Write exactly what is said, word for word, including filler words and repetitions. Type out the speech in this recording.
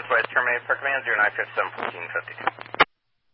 Northwest, terminate for command zero nine five seven fourteen fifty.